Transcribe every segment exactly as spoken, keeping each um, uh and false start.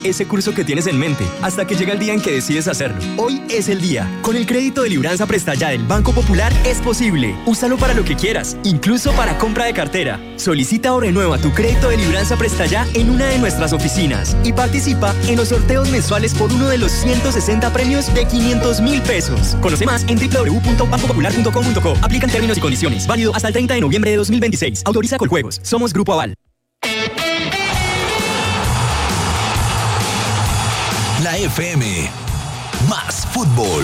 ese curso que tienes en mente, hasta que llega el día en que decides hacerlo. Hoy es el día. Con el crédito de Libranza Presta Ya del Banco Popular es posible. Úsalo para lo que quieras, incluso para compra de cartera. Solicita o renueva tu crédito de Libranza Presta Ya en una de nuestras oficinas y participa en los sorteos mensuales por uno de los ciento sesenta premios de quinientos mil pesos. Conoce más en doble u doble u doble u punto banco popular punto com punto co. Aplican términos y condiciones. Válido hasta el treinta de noviembre de dos mil veintiséis. Autoriza Coljuegos. Somos Grupo Aval. La F M, más fútbol.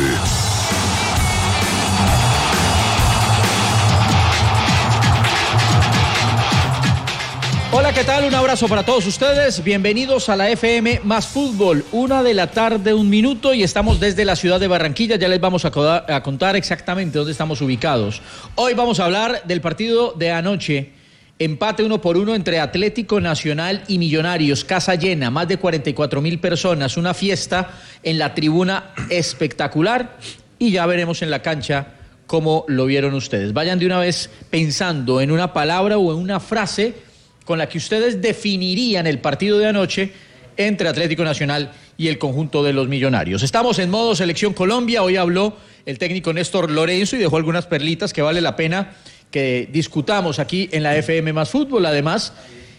Hola, ¿qué tal? Un abrazo para todos ustedes. Bienvenidos a la F M más fútbol. Una de la tarde, un minuto, y estamos desde la ciudad de Barranquilla. Ya les vamos a, co- a contar exactamente dónde estamos ubicados. Hoy vamos a hablar del partido de anoche. Empate uno por uno entre Atlético Nacional y Millonarios, casa llena, más de cuarenta y cuatro mil personas, una fiesta en la tribuna espectacular, y ya veremos en la cancha cómo lo vieron ustedes. Vayan de una vez pensando en una palabra o en una frase con la que ustedes definirían el partido de anoche entre Atlético Nacional y el conjunto de los Millonarios. Estamos en modo Selección Colombia. Hoy habló el técnico Néstor Lorenzo y dejó algunas perlitas que vale la pena que discutamos aquí en la F M más fútbol. Además,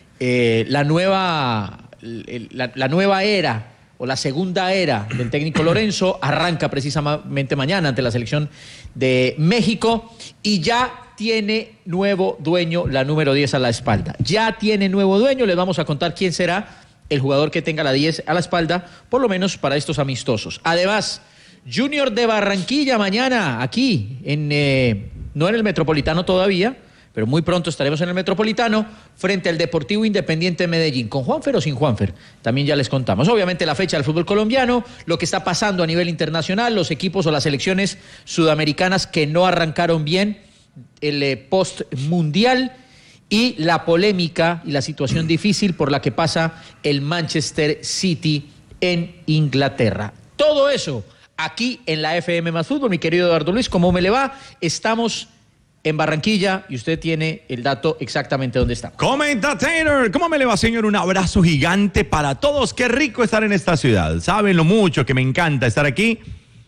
eh, la nueva la, la nueva era o la segunda era del técnico Lorenzo arranca precisamente mañana ante la selección de México y ya tiene nuevo dueño, la número diez a la espalda. Ya tiene nuevo dueño, les vamos a contar quién será el jugador que tenga la diez a la espalda, por lo menos para estos amistosos. Además, Junior de Barranquilla mañana aquí en eh, no en el Metropolitano todavía, pero muy pronto estaremos en el Metropolitano, frente al Deportivo Independiente de Medellín, con Juanfer o sin Juanfer, también ya les contamos. Obviamente la fecha del fútbol colombiano, lo que está pasando a nivel internacional, los equipos o las selecciones sudamericanas que no arrancaron bien el eh, post-mundial, y la polémica y la situación difícil por la que pasa el Manchester City en Inglaterra. Todo eso aquí en la F M más fútbol, mi querido Eduardo Luis. ¿Cómo me le va? Estamos en Barranquilla y usted tiene el dato exactamente dónde estamos. Comenta Taylor, ¿cómo me le va, señor? Un abrazo gigante para todos. Qué rico estar en esta ciudad. Saben lo mucho que me encanta estar aquí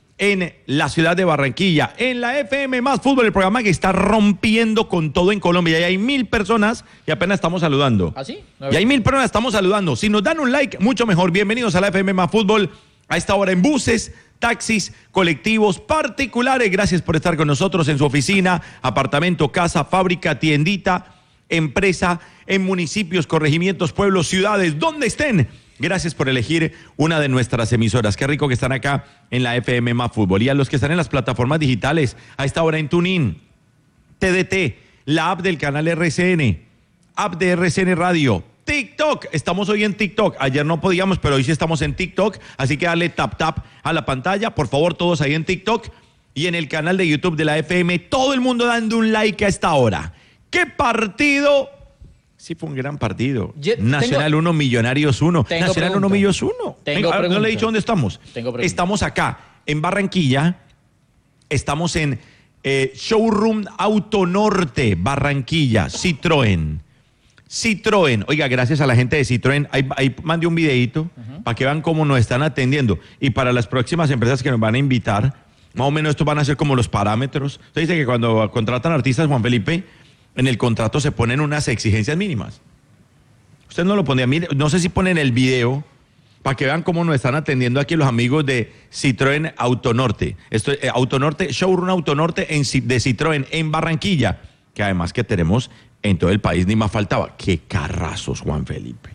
en la ciudad de Barranquilla, en la F M más fútbol, el programa que está rompiendo con todo en Colombia. Y hay mil personas y apenas estamos saludando. ¿Ah, sí? Y hay mil personas, estamos saludando. Si nos dan un like, mucho mejor. Bienvenidos a la F M más fútbol. A esta hora en buses, taxis, colectivos particulares. Gracias por estar con nosotros en su oficina, apartamento, casa, fábrica, tiendita, empresa, en municipios, corregimientos, pueblos, ciudades, donde estén. Gracias por elegir una de nuestras emisoras. Qué rico que están acá en la F M más fútbol. Y a los que están en las plataformas digitales, a esta hora en TuneIn, T D T, la app del canal R C N, app de R C N Radio, TikTok, estamos hoy en TikTok, ayer no podíamos, pero hoy sí estamos en TikTok, así que dale tap tap a la pantalla, por favor, todos ahí en TikTok y en el canal de YouTube de la F M, todo el mundo dando un like a esta hora. ¿Qué partido? Sí, fue un gran partido. Yo, Nacional uno, Millonarios uno. Nacional uno, Millos uno. Tengo Venga, no le he dicho dónde estamos. Tengo estamos acá, en Barranquilla, estamos en eh, Showroom Auto Norte, Barranquilla, Citroën. Citroën, oiga, gracias a la gente de Citroën, ahí, ahí mandé un videito uh-huh. para que vean cómo nos están atendiendo. Y para las próximas empresas que nos van a invitar, más o menos estos van a ser como los parámetros. Usted dice que cuando contratan artistas, Juan Felipe, en el contrato se ponen unas exigencias mínimas. Usted no lo pondría, mire, no sé si ponen el video para que vean cómo nos están atendiendo aquí los amigos de Citroën Autonorte. Esto es eh, Autonorte, Showroom Autonorte en, de Citroën en Barranquilla, que además que tenemos en todo el país, ni más faltaba. ¡Qué carrazos, Juan Felipe!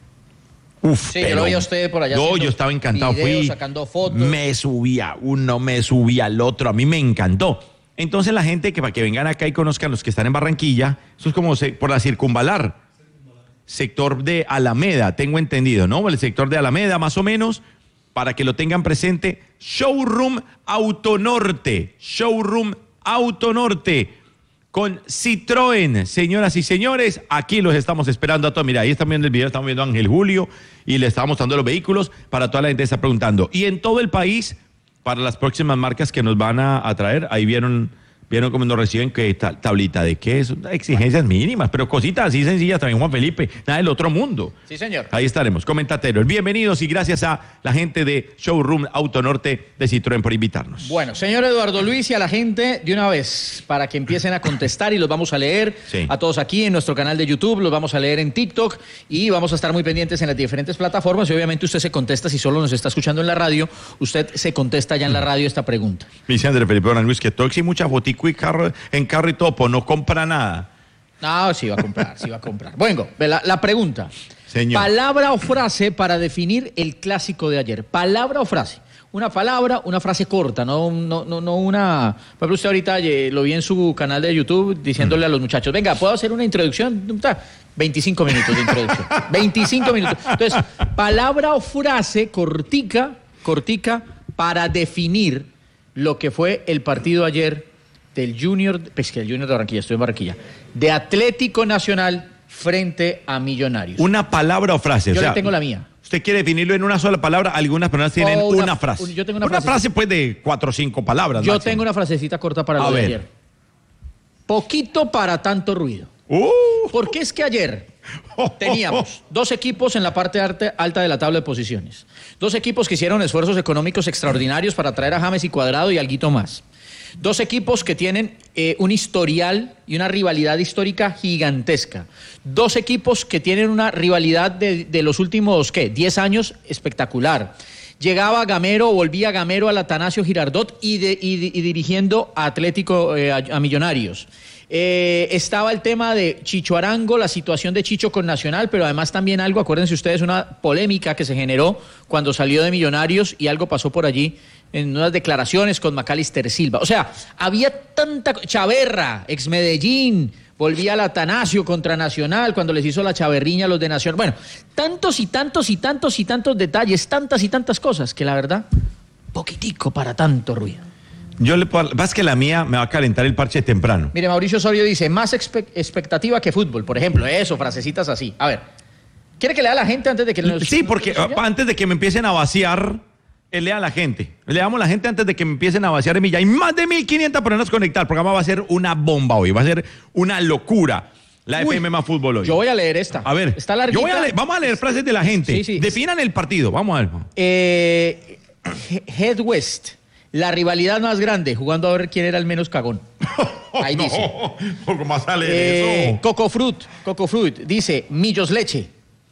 Uf, sí, pero, yo lo vi a usted por allá. No, yo estaba encantado. Videos, Fui, sacando fotos. Me subía uno, me subía al otro. A mí me encantó. Entonces la gente, que para que vengan acá y conozcan los que están en Barranquilla, eso es como se, por la circunvalar. Sector de Alameda, tengo entendido, ¿no? El sector de Alameda, más o menos, para que lo tengan presente. Showroom Autonorte. Showroom Autonorte. Con Citroën, señoras y señores, aquí los estamos esperando a todos. Mira, ahí están viendo el video, estamos viendo a Ángel Julio y le estamos mostrando los vehículos para toda la gente que está preguntando. Y en todo el país, para las próximas marcas que nos van a, a traer, ahí vieron Vieron cómo nos reciben, que ta- tablita de queso, exigencias mínimas, pero cositas así sencillas también, Juan Felipe, nada del otro mundo. Sí, señor. Ahí estaremos, comentateros. Bienvenidos y gracias a la gente de Showroom Auto Norte de Citroën por invitarnos. Bueno, señor Eduardo Luis y a la gente de una vez, para que empiecen a contestar y los vamos a leer Sí. a todos aquí en nuestro canal de YouTube, los vamos a leer en TikTok y vamos a estar muy pendientes en las diferentes plataformas y obviamente usted se contesta, si solo nos está escuchando en la radio, usted se contesta ya en la radio esta pregunta. Me dice Andrés Felipe Don Luis que Toxi mucha botico y carro, en carro y topo, no compra nada. No, sí va a comprar, sí va a comprar. Bueno, la, la pregunta. Señor. Palabra o frase para definir el clásico de ayer. Palabra o frase. Una palabra, una frase corta, no, no, no, no una... Por ejemplo, usted ahorita eh, lo vi en su canal de YouTube diciéndole a los muchachos, venga, ¿puedo hacer una introducción? veinticinco minutos de introducción. veinticinco minutos. Entonces, palabra o frase cortica, cortica, para definir lo que fue el partido ayer del Junior, pues que el Junior de Barranquilla, estoy en Barranquilla, de Atlético Nacional frente a Millonarios. Una palabra o frase. Yo o sea, le tengo la mía. Usted quiere definirlo en una sola palabra, algunas personas tienen Oh, una, una- frase. un- yo tengo una una frase. frase pues de cuatro o cinco palabras. Yo máximo. tengo una frasecita corta para A lo de ver. ayer. Poquito para tanto ruido. Uh, Porque es que ayer teníamos dos equipos en la parte arte- alta de la tabla de posiciones. Dos equipos que hicieron esfuerzos económicos extraordinarios para traer a James y Cuadrado y alguito más. Dos equipos que tienen eh, un historial y una rivalidad histórica gigantesca. Dos equipos que tienen una rivalidad de, de los últimos, ¿qué? diez años espectacular. Llegaba Gamero, volvía Gamero al Atanasio Girardot y, de, y, y dirigiendo a Atlético, eh, a, a Millonarios. Eh, estaba el tema de Chicho Arango, la situación de Chicho con Nacional, pero además también algo, acuérdense ustedes, una polémica que se generó cuando salió de Millonarios y algo pasó por allí en unas declaraciones con Macalister Silva. O sea, había tanta... Chaverra, ex Medellín, volvía al Atanasio contra Nacional cuando les hizo la chaverriña a los de Nacional. Bueno, tantos y tantos y tantos y tantos detalles, tantas y tantas cosas que la verdad, poquitico para tanto ruido. yo le puedo, vas que la mía me va a calentar el parche temprano. Mire, Mauricio Osorio dice, más expe- expectativa que fútbol, por ejemplo. Eso, frasecitas así. A ver, ¿quiere que lea a la gente antes de que... nos- Sí, porque nos- ah, antes de que me empiecen a vaciar, eh, lea a la gente. Leamos a la gente antes de que me empiecen a vaciar en mí. Ya hay más de mil quinientas personas conectadas. El programa va a ser una bomba hoy, va a ser una locura. La Uy, F M más fútbol hoy. Yo voy a leer esta. A ver, Está larguita. yo voy a leer- vamos a leer frases de la gente. Sí, sí. Definan el partido, vamos a ver. Eh, He- Head West, la rivalidad más grande, jugando a ver quién era el menos cagón. Ahí dice. ¿Cómo más sale Eh, eso? Coco Fruit, Coco Fruit, dice, Millos Leche.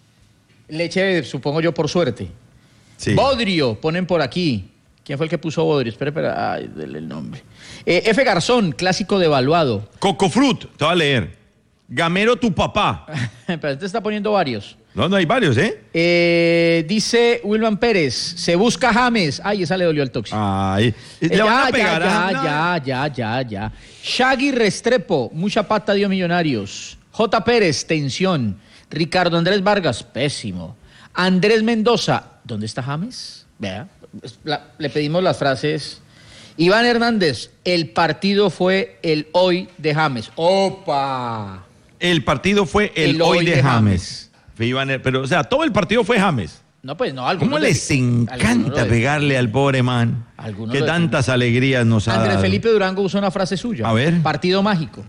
Leche, supongo yo, por suerte. Sí. Bodrio, ponen por aquí. ¿Quién fue el que puso Bodrio? Espera, espera, ay, dele el nombre. Eh, F. Garzón, clásico devaluado. Coco Fruit, te voy a leer. Gamero tu papá. Pero este está poniendo varios. No, no hay varios, ¿eh? Eh, dice Wilman Pérez, se busca James. Ay, esa le dolió al tóxico. Ay. Eh, Le van a pegar ya, a- ya, ya, ya, ya. Shaggy Restrepo, mucha pata dio Millonarios. J. Pérez, tensión. Ricardo Andrés Vargas, pésimo. Andrés Mendoza, ¿dónde está James? Vea, la- le pedimos las frases. Iván Hernández, el partido fue el hoy de James. ¡Opa! El partido fue el, El hoy, hoy de, de James. Fue Iván- Pero, o sea, todo el partido fue James. No, pues no, algunos ¿Cómo de- les algunos encanta de- pegarle al pobre man? Algunos Que lo tantas alegrías nos ha Andrés dado. Felipe Durango usó una frase suya. A ver. Partido mágico.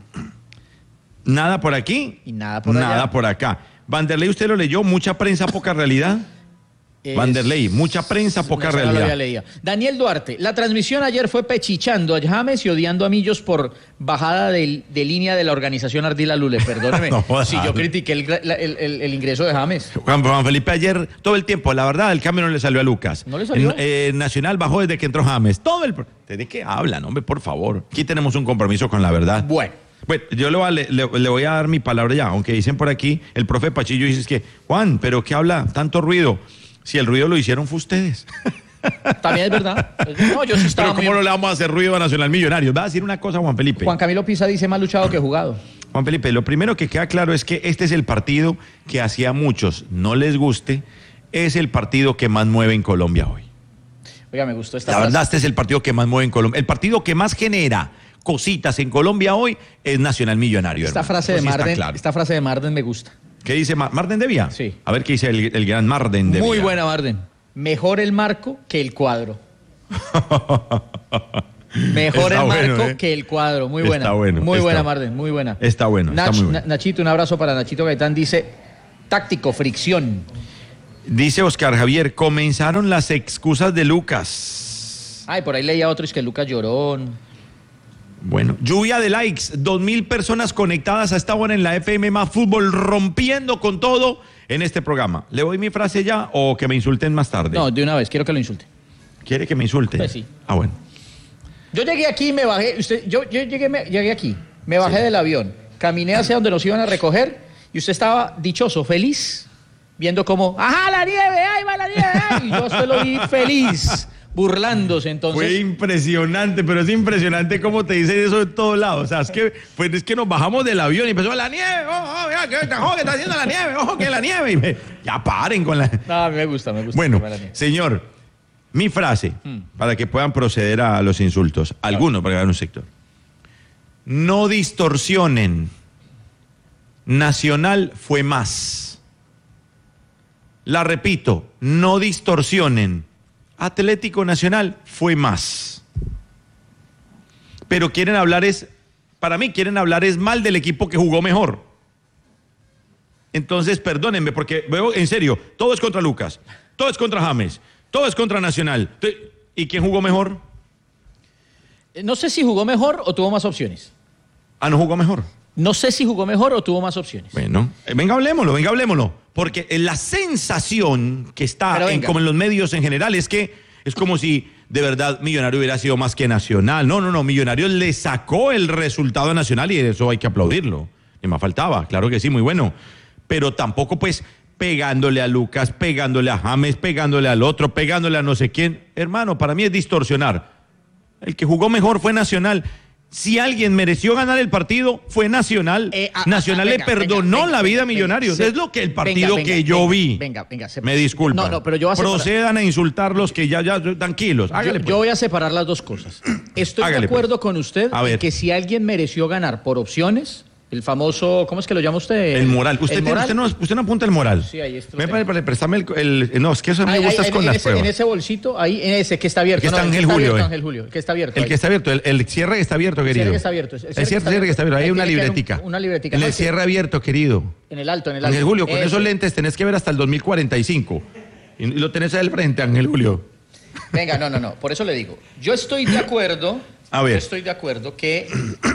Nada por aquí. Y nada por Nada allá. por acá. Vanderlei, ¿usted lo leyó? Mucha prensa, poca realidad. Es- Vanderlei, mucha prensa, poca Esa no lo realidad. había leído. Daniel Duarte, la transmisión ayer fue pechichando a James y odiando a Millos por bajada de, de línea de la organización Ardila Lule. Perdóneme, No jodas. si yo critiqué el, gra- la- el- el- el ingreso de James. Juan, Juan Felipe ayer, todo el tiempo, la verdad, el cambio no le salió a Lucas. ¿No le salió? En- eh, Nacional bajó desde que entró James. Todo el... ¿De qué hablan, hombre? Por favor. Aquí tenemos un compromiso con la verdad. Bueno, Bueno, yo le voy, a, le, le- le voy a dar mi palabra ya, aunque dicen por aquí, el profe Pachillo dice que, Juan, ¿pero qué habla? Tanto ruido. Si el ruido lo hicieron fue ustedes. también es verdad. No, yo sí estaba Pero ¿cómo muy- no le vamos a hacer ruido a Nacional Millonarios? Va a decir una cosa, Juan Felipe. Juan Camilo Pisa dice más luchado que jugado. Juan Felipe, lo primero que queda claro es que este es el partido que hacía a muchos no les guste, es el partido que más mueve en Colombia hoy. Oiga, me gustó esta La frase. verdad, este es el partido que más mueve en Colombia. El partido que más genera cositas en Colombia hoy es Nacional Millonario. Esta hermano. frase de Eso sí está Marden, claro. esta frase de Marden me gusta. ¿Qué dice Mar- Marden de Vía? Sí. A ver qué dice el, el gran Marden de Vía. Muy buena Marden. Mejor el marco que el cuadro. Mejor Está el bueno, marco ¿eh? que el cuadro. Muy buena. Está bueno, muy está buena, bueno. Marden, muy buena. Está bueno, está Nach- muy bueno. Na- Nachito, un abrazo para Nachito Gaitán. Dice, táctico, fricción. Dice Oscar Javier, comenzaron las excusas de Lucas. Ay, por ahí leía otro, es que Lucas Llorón. Bueno, lluvia de likes, dos mil personas conectadas a esta hora en la F M Más Fútbol, rompiendo con todo en este programa. ¿Le doy mi frase ya o que me insulten más tarde? No, de una vez, quiero que lo insulte. ¿Quiere que me insulte? Pues sí. Ah, bueno. Yo llegué aquí y me bajé, usted, yo, yo llegué, me, llegué aquí, me bajé Sí. del avión, caminé hacia donde nos iban a recoger y usted estaba dichoso, feliz, viendo como, ¡ajá, la nieve! ¡Ahí va la nieve! ¡Ay! Y yo a usted lo vi feliz, burlándose entonces. Fue impresionante, pero es impresionante cómo te dicen eso de todos lados. O sea, es que, pues es que nos bajamos del avión y empezó la nieve. ¡Oh, oh, mira, que, ojo, que está haciendo la nieve! ¡Ojo, que la nieve! Y me- ya paren con la... No, a mí me gusta, me gusta. Bueno, que me la nieve. señor, mi frase, para que puedan proceder a los insultos, algunos para ganar un sector. No distorsionen. Nacional fue más. La repito, no distorsionen. Atlético Nacional fue más. Pero quieren hablar es, para mí quieren hablar es mal del equipo que jugó mejor. Entonces, perdónenme, porque veo, en serio, todo es contra Lucas, todo es contra James, todo es contra Nacional. ¿Y quién jugó mejor? No sé si jugó mejor o tuvo más opciones. Ah, no jugó mejor. No sé si jugó mejor o tuvo más opciones. Bueno, eh, venga, hablemoslo, venga, hablemoslo. Porque eh, la sensación que está Pero en, venga. como en los medios en general es que es como si de verdad Millonario hubiera sido más que Nacional. No, no, no, Millonario le sacó el resultado a Nacional y eso hay que aplaudirlo. Ni más faltaba, claro que sí, muy bueno. Pero tampoco pues pegándole a Lucas, pegándole a James, pegándole al otro, pegándole a no sé quién. Hermano, para mí es distorsionar. El que jugó mejor fue Nacional. Si alguien mereció ganar el partido, fue Nacional. Eh, ah, Nacional ah, le venga, perdonó venga, venga, la vida a venga, Millonarios. venga, Es lo que el partido venga, que venga, yo venga, vi. venga, venga, se- Me disculpa. No, no, pero yo voy a separar- Procedan a insultar los que ya, ya, tranquilos. Yo, Hágale, yo pues. voy a separar las dos cosas. Estoy Hágale, de acuerdo pues. con usted A en ver. que si alguien mereció ganar por opciones, el famoso, ¿cómo es que lo llama usted? El moral. Usted, El tiene- moral. usted, no, usted no apunta el moral. Sí, ahí está. Me parece, préstame el, el- No, es que eso me Ahí, gusta ahí, es con en, las ese, pruebas. en ese bolsito, ahí, en ese que está abierto. El que está no, el Ángel que Julio, abierto, eh. Ángel Julio, el que está abierto. El ahí. que está abierto, el, el cierre está abierto, El querido. cierre que está abierto. El El cierre cierre, que está que está abierto. Ahí hay Ahí una tiene que haber libretica. un- una libretica. En No, el sí. cierre abierto, querido. En el alto, en el alto. Ángel Julio, con Ese. esos lentes tenés que ver hasta el dos mil cuarenta y cinco. Y lo tenés ahí al frente, Ángel Julio. Venga, no, no, no. Por eso le digo. Yo estoy de acuerdo. A ver. Yo estoy de acuerdo que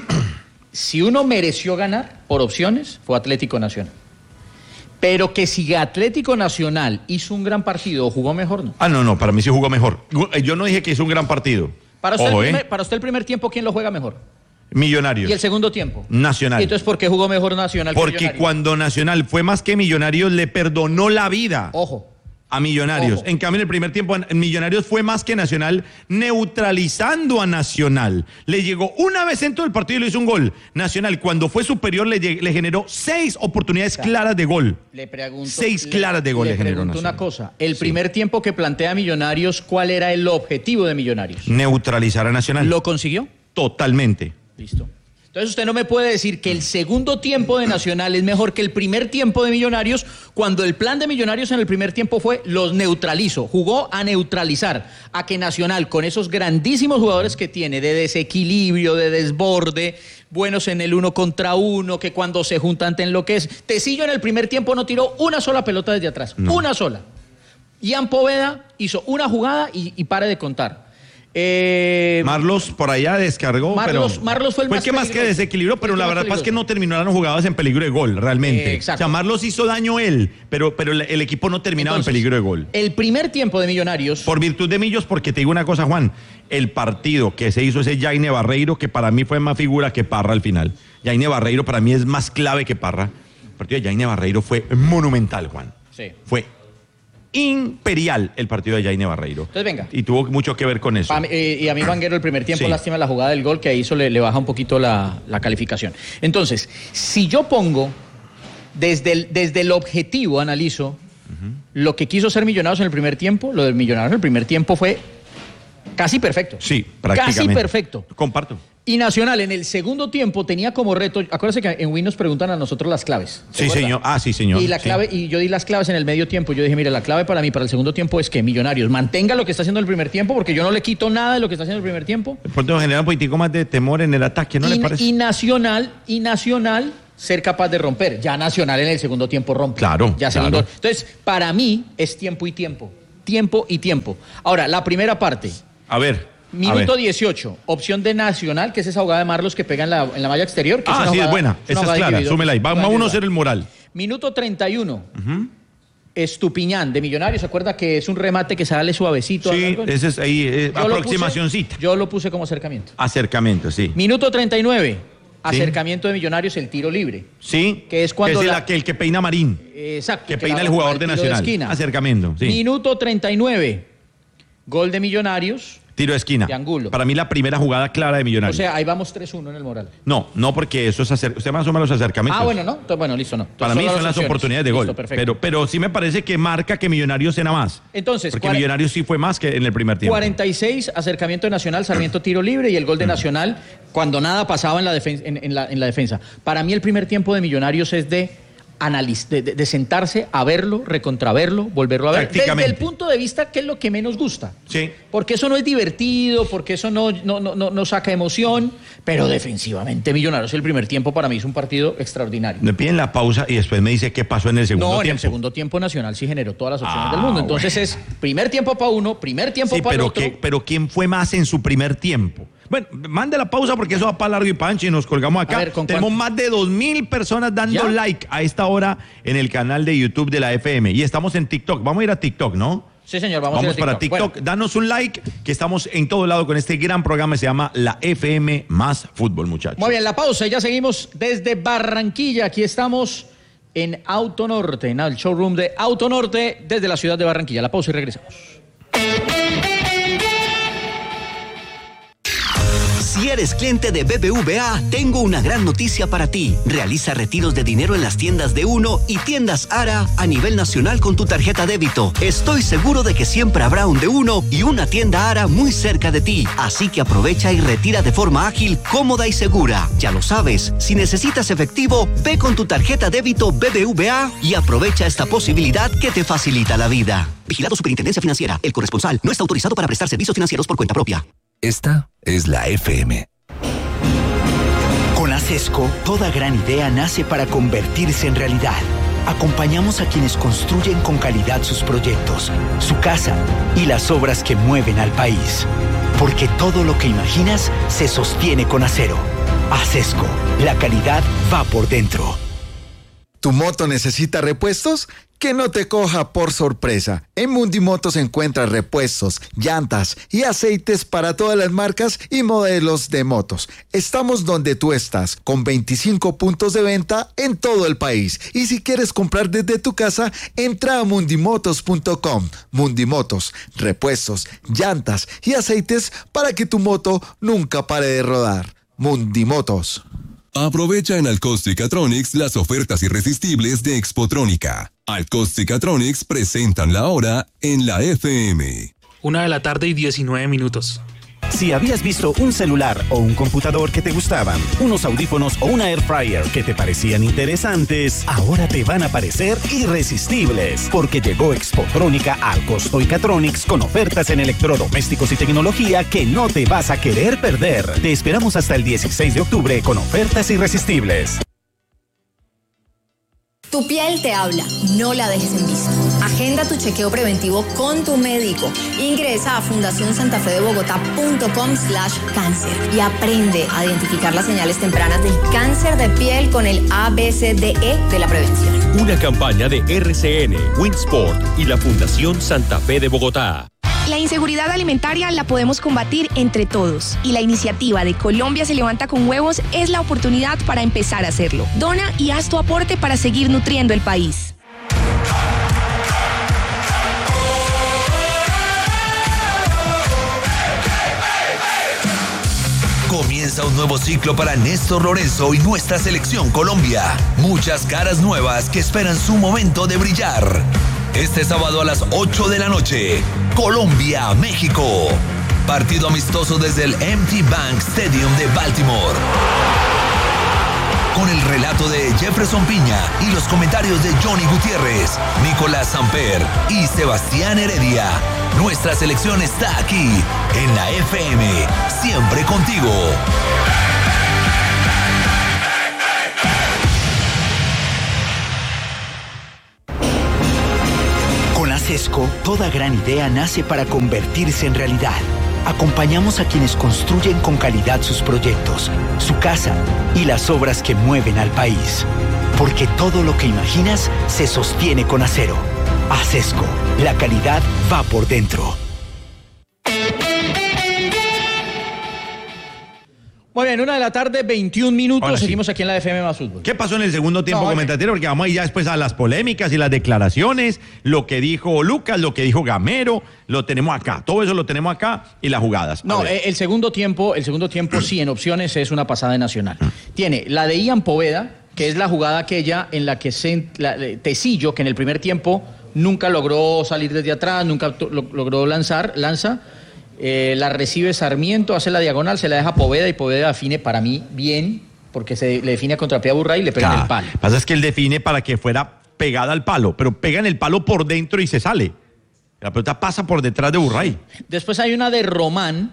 si uno mereció ganar por opciones, fue Atlético Nacional. Pero que si Atlético Nacional hizo un gran partido o jugó mejor, no. Ah, no, no, para mí sí jugó mejor. Yo no dije que hizo un gran partido. Para usted, Ojo, el primer, ¿eh? para usted el primer tiempo, ¿quién lo juega mejor? Millonarios. Y el segundo tiempo. Nacional. ¿Y entonces por qué jugó mejor Nacional que Porque Millonarios? cuando Nacional fue más que Millonarios, le perdonó la vida Ojo. a Millonarios. Ojo. En cambio, en el primer tiempo, Millonarios fue más que Nacional, neutralizando a Nacional. Le llegó una vez en todo el partido y le hizo un gol. Nacional, cuando fue superior, le, lleg- le generó seis oportunidades claras de gol. Le pregunto. Seis le- claras de gol le Le generó pregunto una Nacional. cosa. El Sí. primer tiempo que plantea Millonarios, ¿cuál era el objetivo de Millonarios? Neutralizar a Nacional. ¿Lo consiguió? Totalmente. Listo. Entonces usted no me puede decir que el segundo tiempo de Nacional es mejor que el primer tiempo de Millonarios cuando el plan de Millonarios en el primer tiempo fue los neutralizo, jugó a neutralizar, a que Nacional con esos grandísimos jugadores que tiene de desequilibrio, de desborde, buenos en el uno contra uno, que cuando se juntan te enloquece. Tecillo en el primer tiempo no tiró una sola pelota desde atrás, No. una sola. Ian Poveda hizo una jugada y, y pare de contar. Eh, Marlos por allá descargó, Marlos- pero Marlos fue el más que más que peligroso. desequilibró, pero Fue el la más verdad es que peligroso. no terminaron jugadas en peligro de gol, realmente. Eh, exacto. O sea, Marlos hizo daño él, pero, pero el, el equipo no terminaba Entonces, en peligro de gol. El primer tiempo de Millonarios. Por virtud de Millos, porque te digo una cosa, Juan, el partido que se hizo ese Jaime Barreiro, que para mí fue más figura que Parra al final. Jaime Barreiro para mí es más clave que Parra. El partido de Jaime Barreiro fue monumental, Juan. Sí. Fue imperial el partido de Jaime Barreiro. Entonces, venga. Y tuvo mucho que ver con eso. Pa- eh, y a mí Vanguero el primer tiempo, Sí. lástima la jugada del gol, que ahí eso le, le baja un poquito la, la calificación. Entonces, si yo pongo desde el, desde el objetivo, analizo lo que quiso ser Millonarios en el primer tiempo, lo del Millonarios en el primer tiempo fue casi perfecto. Sí, prácticamente. Casi perfecto. Comparto. Y Nacional en el segundo tiempo tenía como reto, acuérdense que en Win nos preguntan a nosotros las claves. Sí, acuerda? señor. Ah, sí, señor. Y la clave, sí. y yo di las claves en el medio tiempo. Yo dije, mire, la clave para mí, para el segundo tiempo es que Millonarios mantenga lo que está haciendo en el primer tiempo, porque yo no le quito nada de lo que está haciendo en el primer tiempo. De pronto genera un poquitico más de temor en el ataque, ¿no y, le parece? Y Nacional, y Nacional ser capaz de romper. Ya Nacional en el segundo tiempo rompe. Claro, ya segundo. claro. Entonces, para mí es tiempo y tiempo. Tiempo y tiempo. Ahora, la primera parte. A ver. Minuto dieciocho, opción de Nacional, que es esa jugada de Marlos que pega en la, en la malla exterior. Que ah, es sí, jugada, es buena. Es esa es clara, súmela ahí. Vamos a uno cero el moral. Minuto treinta y uno. Uh-huh. Estupiñán de Millonarios, ¿se acuerda que es un remate que sale suavecito? Sí, ese es ahí, eh, yo aproximacioncita. Lo puse, yo lo puse como acercamiento. Acercamiento, sí. Minuto treinta y nueve, acercamiento de Millonarios, el tiro libre. Sí, que es cuando que es la, el, que, el que peina Marín. Exacto. Que, que peina el jugador de Nacional. De acercamiento, sí. Minuto treinta y nueve, gol de Millonarios. Tiro de esquina. De Angulo. Para mí la primera jugada clara de Millonarios. O sea, ahí vamos tres uno en el moral. No, no porque eso es hacer, usted más o menos los acercamientos. Ah, bueno, no. Entonces, bueno, listo, no. Entonces, para mí son las oportunidades de gol. Listo, perfecto. Pero, pero sí me parece que marca que Millonarios cena más. Entonces, porque Millonarios sí fue más que en el primer tiempo. cuarenta y seis, acercamiento de Nacional, Sarmiento tiro libre y el gol de Nacional cuando nada pasaba en la, defen- en, en, la, en la defensa. Para mí el primer tiempo de Millonarios es de Analiz, de, de, de sentarse a verlo, recontraverlo, volverlo a ver. Desde el punto de vista que es lo que menos gusta. Sí. Porque eso no es divertido, porque eso no, no, no, no, no saca emoción, pero defensivamente Millonarios el primer tiempo para mí es un partido extraordinario. Me piden la pausa y después me dice qué pasó en el segundo no, tiempo. No, en el segundo tiempo Nacional sí generó todas las opciones ah, del mundo. Entonces bueno. es primer tiempo para uno, primer tiempo sí, para pero el otro. Que, pero ¿quién fue más en su primer tiempo? Bueno, mande la pausa porque eso va para largo y pancho y nos colgamos acá. Ver, Tenemos cuánto? más de dos mil personas dando ¿Ya? like a esta hora en el canal de YouTube de la F M. Y estamos en TikTok. Vamos a ir a TikTok, ¿no? Sí, señor, vamos, vamos a ir a para TikTok. TikTok. Bueno. Danos un like, que estamos en todo lado con este gran programa que se llama La F M más Fútbol, muchachos. Muy bien, la pausa y ya seguimos desde Barranquilla. Aquí estamos en Auto Norte, en el showroom de Auto Norte desde la ciudad de Barranquilla. La pausa y regresamos. Si eres cliente de B B V A, tengo una gran noticia para ti. Realiza retiros de dinero en las tiendas de Uno y tiendas Ara a nivel nacional con tu tarjeta débito. Estoy seguro de que siempre habrá un de Uno y una tienda Ara muy cerca de ti. Así que aprovecha y retira de forma ágil, cómoda y segura. Ya lo sabes, si necesitas efectivo, ve con tu tarjeta débito B B V A y aprovecha esta posibilidad que te facilita la vida. Vigilado Superintendencia Financiera. El corresponsal no está autorizado para prestar servicios financieros por cuenta propia. Esta es la F M. Con Acesco, toda gran idea nace para convertirse en realidad. Acompañamos a quienes construyen con calidad sus proyectos, su casa y las obras que mueven al país. Porque todo lo que imaginas se sostiene con acero. Acesco, la calidad va por dentro. ¿Tu moto necesita repuestos? Que no te coja por sorpresa. En Mundimotos encuentras repuestos, llantas y aceites para todas las marcas y modelos de motos. Estamos donde tú estás, con veinticinco puntos de venta en todo el país. Y si quieres comprar desde tu casa, entra a mundimotos punto com. Mundimotos, repuestos, llantas y aceites para que tu moto nunca pare de rodar. Mundimotos. Aprovecha en Alcostic-Atronics las ofertas irresistibles de Expotrónica. Alcostic-Atronics presentan la hora en la F M. Una de la tarde y diecinueve minutos. Si habías visto un celular o un computador que te gustaban, unos audífonos o una air fryer que te parecían interesantes, ahora te van a parecer irresistibles, porque llegó Expotrónica al Alcostic-Atronics con ofertas en electrodomésticos y tecnología que no te vas a querer perder. Te esperamos hasta el dieciséis de octubre con ofertas irresistibles. Tu piel te habla, no la dejes en visto. Agenda tu chequeo preventivo con tu médico. Ingresa a fundación santa fe de bogotá punto com slash cáncer y aprende a identificar las señales tempranas del cáncer de piel con el A B C D E de la prevención. Una campaña de R C N, Winsport y la Fundación Santa Fe de Bogotá. La inseguridad alimentaria la podemos combatir entre todos y la iniciativa de Colombia se levanta con huevos es la oportunidad para empezar a hacerlo. Dona y haz tu aporte para seguir nutriendo el país. Comienza un nuevo ciclo para Néstor Lorenzo y nuestra selección Colombia. Muchas caras nuevas que esperan su momento de brillar. Este sábado a las ocho de la noche, Colombia, México. Partido amistoso desde el M T Bank Stadium de Baltimore. Con el relato de Jefferson Piña y los comentarios de Johnny Gutiérrez, Nicolás Samper y Sebastián Heredia. Nuestra selección está aquí, en la F M, siempre contigo. Con Acesco, toda gran idea nace para convertirse en realidad. Acompañamos a quienes construyen con calidad sus proyectos, su casa y las obras que mueven al país. Porque todo lo que imaginas se sostiene con acero. Acesco, la calidad va por dentro. Muy bien, una de la tarde, veintiún minutos, Ahora sí. seguimos aquí en la F M más Fútbol. ¿Qué pasó en el segundo tiempo, No, comentatero? Porque vamos a ir ya después a las polémicas y las declaraciones, lo que dijo Lucas, lo que dijo Gamero, lo tenemos acá. Todo eso lo tenemos acá y las jugadas. A No, ver. eh, el segundo tiempo, el segundo tiempo sí, en opciones es una pasada de Nacional. Tiene la de Ian Poveda, que es la jugada aquella en la que se, la, eh, Tecillo, que en el primer tiempo nunca logró salir desde atrás, nunca to- lo- logró lanzar, lanza, eh, la recibe Sarmiento, hace la diagonal, se la deja a Poveda y Poveda define para mí bien, porque se le define a contrapié a Burray y le pega en Claro. el palo. Lo que pasa es que él define para que fuera pegada al palo, pero pega en el palo por dentro y se sale. La pelota pasa por detrás de Burray. Después hay una de Román,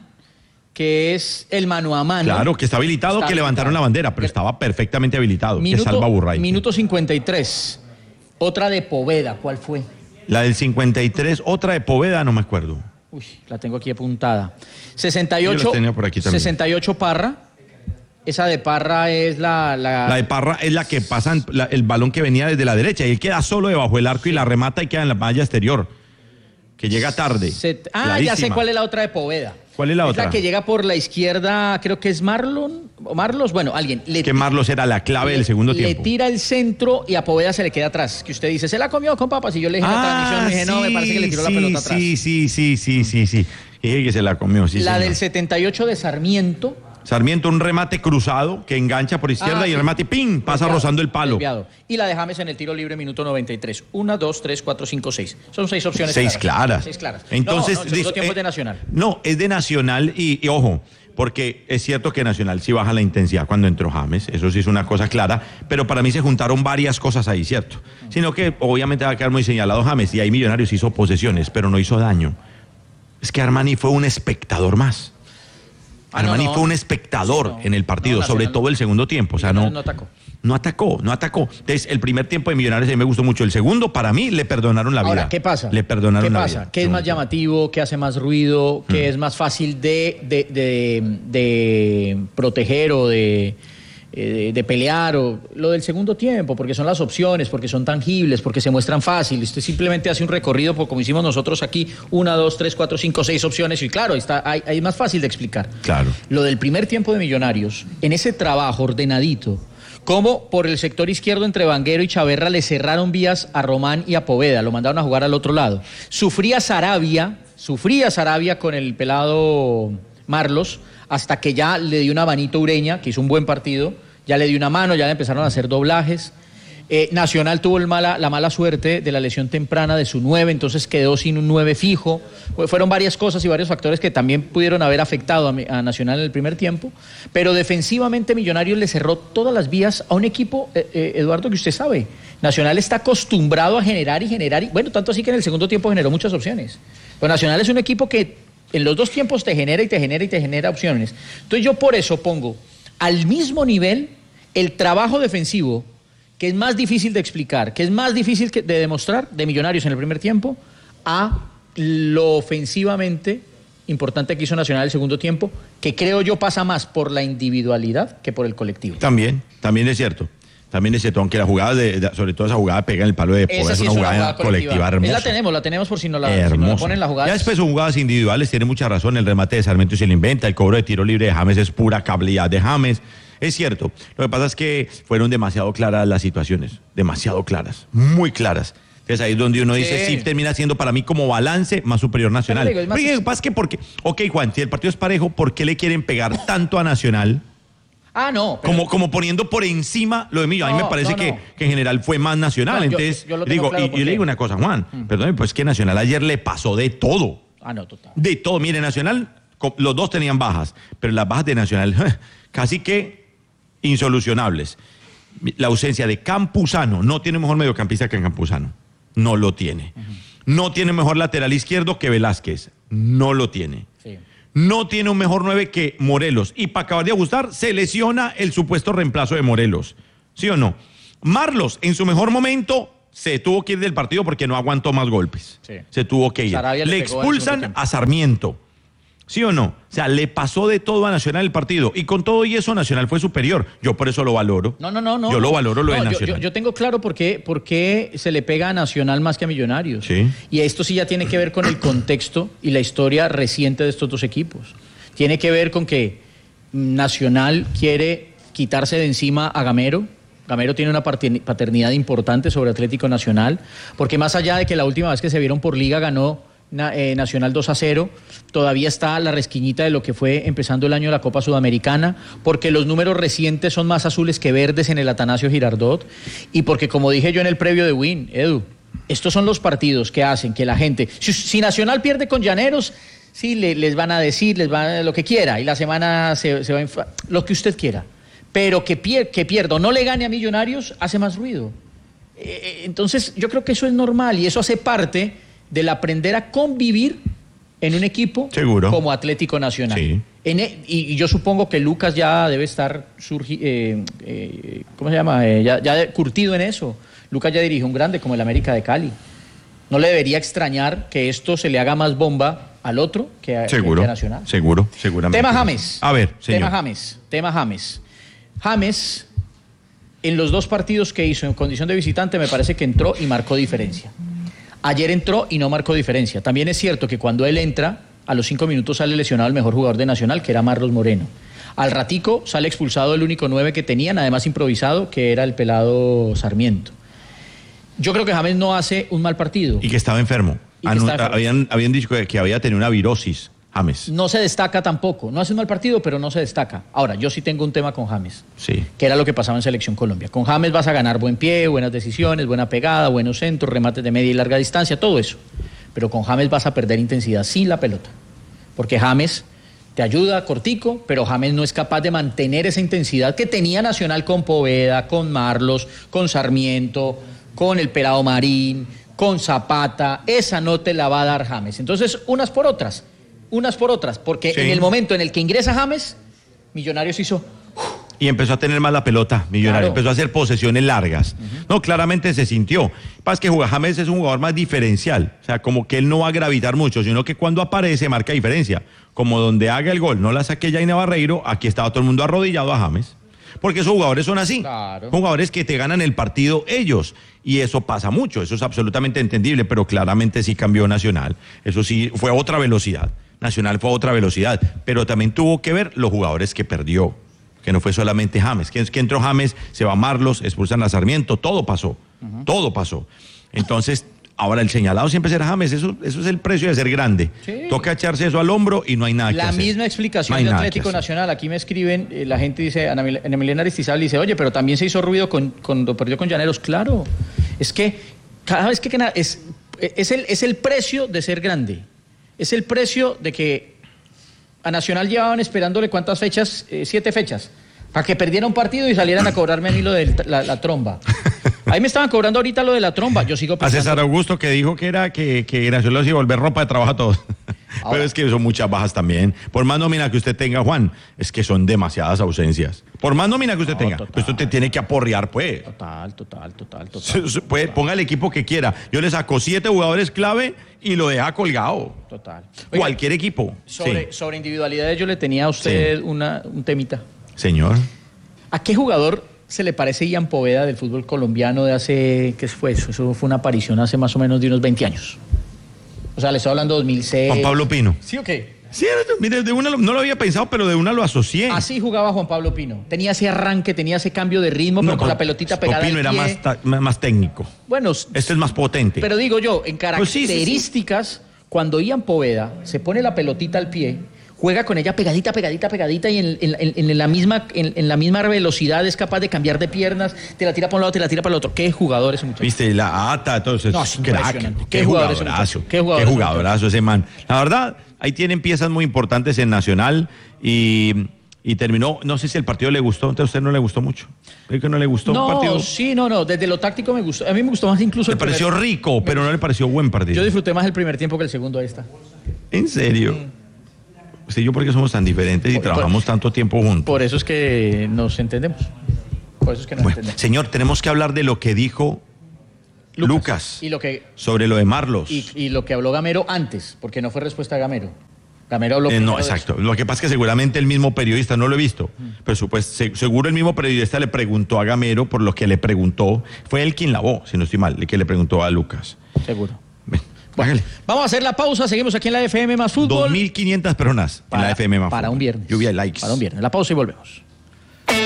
que es el mano a mano. Claro, que está habilitado, Está que levantaron la bandera, pero estaba perfectamente habilitado, que salva a Burray. Minuto cincuenta y tres. Otra de Poveda, ¿cuál fue? La del cincuenta y tres, otra de Poveda, no me acuerdo. Uy, la tengo aquí apuntada. sesenta y Yo ocho, la tenía por aquí también. sesenta y ocho Parra. Esa de Parra es la... La, La de Parra es la que pasa en- la- el balón que venía desde la derecha y él queda solo debajo del arco y la remata y queda en la malla exterior. Que llega tarde. Set- ah, Clarísima. ya sé cuál es la otra de Poveda. ¿Cuál es la es otra? la que llega por la izquierda, creo que es Marlon, o Marlos, bueno, alguien. Le, Que Marlos era la clave del segundo le tiempo. tira el centro y a Poveda se le queda atrás. Que usted dice, se la comió con papas. Y yo le dije en la transmisión, le dije, no, me parece que le tiró la sí, pelota atrás. Sí, sí, sí, sí, sí, sí. Dije que se la comió, sí, la señor. del setenta y ocho de Sarmiento. Sarmiento, un remate cruzado que engancha por izquierda Ah, y el sí. remate, ¡ping! Pasa Desviado, rozando el palo. desviado. Y la de James en el tiro libre, minuto noventa y tres. Una, dos, tres, cuatro, cinco, seis. Son seis opciones Seis claras. Seis claras. Entonces, no, no, el segundo dice- tiempo eh, es de Nacional. No, es de Nacional y, y ojo, porque es cierto que Nacional sí baja la intensidad cuando entró James, eso sí es una cosa clara, pero para mí se juntaron varias cosas ahí, ¿cierto? Sino que obviamente va a quedar muy señalado James y ahí Millonarios hizo posesiones, pero no hizo daño. Es que Armani fue un espectador más. Ah, no, Armani no. fue un espectador Sí, no. en el partido, No, sobre Nacional- todo el segundo tiempo, o sea, no... No atacó. No atacó, no atacó. Entonces, el primer tiempo de Millonarios a mí me gustó mucho. El segundo, para mí, le perdonaron la vida. Ahora, ¿qué pasa? Le perdonaron ¿Qué la pasa? vida. ¿Qué es más llamativo? ¿Qué hace más ruido? ¿Qué Mm. es más fácil de, de, de, de proteger o de, eh, de pelear? O lo del segundo tiempo, porque son las opciones, porque son tangibles, porque se muestran fáciles. Usted simplemente hace un recorrido, pues, como hicimos nosotros aquí, una, dos, tres, cuatro, cinco, seis opciones, y claro, ahí está, ahí, ahí es más fácil de explicar. Claro. Lo del primer tiempo de Millonarios, en ese trabajo ordenadito, como por el sector izquierdo entre Vanguero y Chaverra le cerraron vías a Román y a Poveda, lo mandaron a jugar al otro lado. Sufría Sarabia, sufría Sarabia con el pelado Marlos, hasta que ya le dio una manito Ureña, que hizo un buen partido, ya le dio una mano, ya le empezaron a hacer doblajes. Eh, Nacional tuvo el mala, la mala suerte de la lesión temprana de su nueve, entonces quedó sin un nueve fijo. Fue- Fueron varias cosas y varios factores que también pudieron haber afectado a, mi- a Nacional en el primer tiempo, pero defensivamente Millonarios le cerró todas las vías a un equipo, eh, eh, Eduardo, que usted sabe, Nacional está acostumbrado a generar y generar, y bueno, tanto así que en el segundo tiempo generó muchas opciones. Pero Nacional es un equipo que en los dos tiempos te genera y te genera y te genera opciones. Entonces yo por eso pongo al mismo nivel el trabajo defensivo, que es más difícil de explicar, que es más difícil que- de demostrar de Millonarios en el primer tiempo, a lo ofensivamente importante que hizo Nacional el segundo tiempo, que creo yo pasa más por la individualidad que por el colectivo. También, también es cierto. También es cierto, aunque la jugada, de, de- sobre todo esa jugada pega en el palo de Poveda, Esa es sí una jugada, colectiva, hermosa. La tenemos, la tenemos por si no la, si no la Hermoso. ponen la jugada. Ya después son jugadas individuales, tiene mucha razón. El remate de Sarmiento se le inventa, el cobro de tiro libre de James es pura cablidad de James. Es cierto. Lo que pasa es que fueron demasiado claras las situaciones, demasiado claras, muy claras. Entonces ahí es donde uno dice, sí, Sí. termina siendo para mí como balance más superior Nacional. Pero digo, es más- Porque, lo que pasa es que porque, ok, Juan, si el partido es parejo, ¿por qué le quieren pegar tanto a Nacional? Ah, no. pero- Como, como poniendo por encima lo de Millo. A mí No, me parece no, que, no. que en general fue más Nacional. No, yo- Entonces, yo lo tengo digo, claro y, por y le qué. digo una cosa, Juan, perdón, pues que Nacional ayer le pasó de todo. Ah, no, total. De todo. Mire, Nacional Los dos tenían bajas, pero las bajas de Nacional casi que insolucionables. La ausencia de Campuzano, no tiene mejor mediocampista que Campuzano, no lo tiene. Uh-huh. No tiene mejor lateral izquierdo que Velázquez, no lo tiene. Sí. No tiene un mejor nueve que Morelos. Y para acabar de ajustar, se lesiona el supuesto reemplazo de Morelos. ¿Sí o no? Marlos, en su mejor momento, se tuvo que ir del partido porque no aguantó más golpes. Sí. Se tuvo que ir. Le, le expulsan a Sarmiento. ¿Sí o no? O sea, le pasó de todo a Nacional el partido. Y con todo y eso, Nacional fue superior. Yo por eso lo valoro. No, no, no. no yo lo valoro lo no, de yo, Nacional. Yo, yo tengo claro por qué, por qué se le pega a Nacional más que a Millonarios. Sí. Y esto sí ya tiene que ver con el contexto y la historia reciente de estos dos equipos. Tiene que ver con que Nacional quiere quitarse de encima a Gamero. Gamero tiene una paternidad importante sobre Atlético Nacional. Porque más allá de que la última vez que se vieron por liga ganó Nacional dos a cero, todavía está la resquiñita de lo que fue empezando el año de la Copa Sudamericana, porque los números recientes son más azules que verdes en el Atanasio Girardot, y porque, como dije yo en el previo de Win, Edu, estos son los partidos que hacen que la gente, si, si Nacional pierde con Llaneros, sí, le, les van a decir, les van a, lo que quiera, y la semana se, se va a inflar, lo que usted quiera, pero que, pier, que pierda o no le gane a Millonarios hace más ruido. Eh, entonces yo creo que eso es normal, y eso hace parte del aprender a convivir en un equipo Seguro. como Atlético Nacional. Sí. En e, y, y yo supongo que Lucas ya debe estar surgi, eh, eh, ¿cómo se llama? Eh, ya, ya curtido en eso. Lucas ya dirige un grande como el América de Cali. No le debería extrañar que esto se le haga más bomba al otro que a, seguro, que a Nacional. Seguro, seguramente. Tema James. A ver, señor. Tema James. Tema James. James, en los dos partidos que hizo en condición de visitante, me parece que entró y marcó diferencia. Ayer entró y no marcó diferencia. También es cierto que cuando él entra, a los cinco minutos sale lesionado el mejor jugador de Nacional, que era Marlos Moreno. Al ratico sale expulsado el único nueve que tenían, además improvisado, que era el pelado Sarmiento. Yo creo que James no hace un mal partido. Y que estaba enfermo. Y que estaba enfermo. Habían, habían dicho que, que había tenido una virosis, James. No se destaca tampoco. No hace un mal partido, pero no se destaca. Ahora, yo sí tengo un tema con James. Sí. Que era lo que pasaba en Selección Colombia. Con James vas a ganar buen pie, buenas decisiones, buena pegada, buenos centros, remates de media y larga distancia, todo eso. Pero con James vas a perder intensidad sin la pelota. Porque James te ayuda cortico, pero James no es capaz de mantener esa intensidad que tenía Nacional con Poveda, con Marlos, con Sarmiento, con el Pelado Marín, con Zapata. Esa no te la va a dar James. Entonces, unas por otras. Unas por otras, porque sí. En el momento en el que ingresa James, Millonarios hizo... Y empezó a tener más la pelota, Millonarios, claro. Empezó a hacer posesiones largas. Uh-huh. No, claramente se sintió. Pasa que James es un jugador más diferencial, o sea, como que él no va a gravitar mucho, sino que cuando aparece marca diferencia. Como donde haga el gol, no la saque Jaina Barreiro, aquí estaba todo el mundo arrodillado a James. Porque esos jugadores son así, claro. Son jugadores que te ganan el partido ellos, y eso pasa mucho, eso es absolutamente entendible, pero claramente sí cambió Nacional, eso sí fue otra velocidad. Nacional fue a otra velocidad, pero también tuvo que ver los jugadores que perdió, que no fue solamente James, que, que entró James, se va Marlos, expulsan a Sarmiento, todo pasó, uh-huh. todo pasó. Entonces, ahora el señalado siempre será James, eso, eso es el precio de ser grande. Sí. Toca echarse eso al hombro y no hay nada la que hacer. La misma explicación no de Atlético Nacional, aquí me escriben, eh, la gente dice, Ana Milena Aristizabal dice, oye, pero también se hizo ruido con, cuando perdió con Llaneros. Claro, es que cada vez que es, es, el, es el precio de ser grande. Es el precio de que a Nacional llevaban esperándole cuántas fechas, eh, siete fechas, para que perdiera un partido y salieran a cobrarme a mí lo de la, la tromba. Ahí me estaban cobrando ahorita lo de la tromba, yo sigo pensando... A César Augusto que dijo que era que, que Nacional se iba a volver ropa de trabajo a todos. Ahora, pero es que son muchas bajas también. Por más nómina que usted tenga, Juan, es que son demasiadas ausencias. Por más nómina que usted no, tenga, pues usted te tiene que aporrear, pues. Total, total, total, total. Puede, ponga el equipo que quiera. Yo le saco siete jugadores clave y lo deja colgado. Total. Oiga, cualquier equipo. Sobre, sí. sobre individualidades yo le tenía a usted sí. una, un temita. Señor. ¿A qué jugador se le parece Ian Poveda del fútbol colombiano de hace, qué fue eso? Eso fue una aparición hace más o menos de unos veinte años. O sea, le estoy hablando de dos mil seis. Juan Pablo Pino. ¿Sí o qué? Sí, mire, de una no lo había pensado, pero de una lo asocié. Así jugaba Juan Pablo Pino. Tenía ese arranque, tenía ese cambio de ritmo, no, pero con la pelotita pegada Pino al pie. Era más, ta, más técnico. Bueno, este es más potente. Pero digo yo, en características, pues sí, sí, sí. Cuando Ian Poveda se pone la pelotita al pie, juega con ella pegadita, pegadita, pegadita y en, en, en, en la misma en, en la misma velocidad es capaz de cambiar de piernas, te la tira para un lado, te la tira para el otro. ¿Qué jugador ese muchacho? Viste, la ata, todo eso. No, es impresionante. Qué, qué jugadorazo. Qué jugadorazo, qué jugadorazo ese man. La verdad, ahí tienen piezas muy importantes en Nacional y, y terminó, no sé si el partido le gustó, entonces a usted no le gustó mucho. ¿Cree que no le gustó no, un partido? Sí, no, no, desde lo táctico me gustó. A mí me gustó más incluso Le el pareció primer... rico, pero no le pareció buen partido. Yo disfruté más el primer tiempo que el segundo, ahí está. ¿En serio? Sí. Usted y yo, porque somos tan diferentes y por, trabajamos por, tanto tiempo juntos. Por eso es que nos entendemos. Por eso es que nos bueno, entendemos. Señor, tenemos que hablar de lo que dijo Lucas, Lucas y lo que, sobre lo de Marlos. Y, y lo que habló Gamero antes, porque no fue respuesta a Gamero. Gamero habló eh, No, exacto. Lo que pasa es que seguramente el mismo periodista, no lo he visto, mm. pero supues, seguro el mismo periodista le preguntó a Gamero por lo que le preguntó. Fue él quien lavó, si no estoy mal, el que le preguntó a Lucas. Seguro. Ven. Bueno, vamos a hacer la pausa, seguimos aquí en la F M más Fútbol. dos mil quinientas personas para, en la F M más Para Fútbol. un viernes. Lluvia de likes. Para un viernes. La pausa y volvemos.